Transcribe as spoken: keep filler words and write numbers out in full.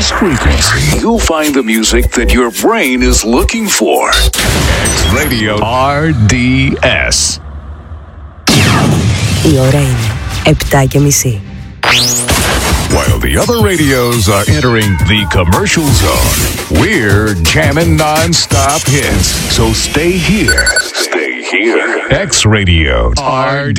this frequency, you'll find the music that your brain is looking for. X Radio αρ ντι ες. Η ώρα είναι επτά και μισή. While the other radios are entering the commercial zone, we're jamming non-stop hits. So stay here. Stay here. X Radio R